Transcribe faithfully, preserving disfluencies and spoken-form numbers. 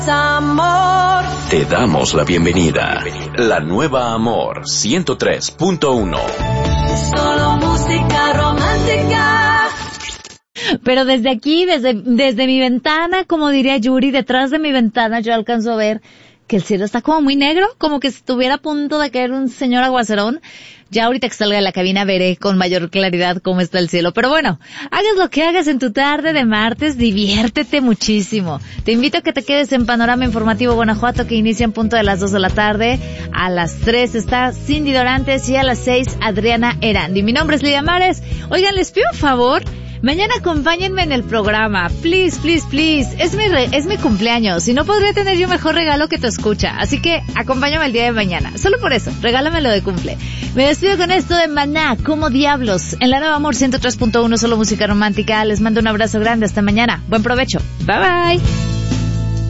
Amor. Te damos la bienvenida. La nueva Amor ciento tres punto uno. Solo música romántica. Pero desde aquí, desde, desde mi ventana, como diría Yuri, detrás de mi ventana yo alcanzo a ver que el cielo está como muy negro, como que estuviera a punto de caer un señor aguacerón. Ya ahorita que salga de la cabina veré con mayor claridad cómo está el cielo. Pero bueno, hagas lo que hagas en tu tarde de martes, diviértete muchísimo. Te invito a que te quedes en Panorama Informativo Guanajuato, que inicia en punto de las dos de la tarde. A las tres está Cindy Dorantes y a las seis Adriana Erandi. Mi nombre es Lidia Mares. Oigan, les pido un favor. Mañana acompáñenme en el programa, please, please, please. Es mi re- es mi cumpleaños y no podría tener yo mejor regalo que tu escucha. Así que acompáñame el día de mañana. Solo por eso, regálamelo de cumple. Me despido con esto de Maná, como diablos. En la Nueva Amor ciento tres punto uno, solo música romántica. Les mando un abrazo grande. Hasta mañana. Buen provecho. Bye bye.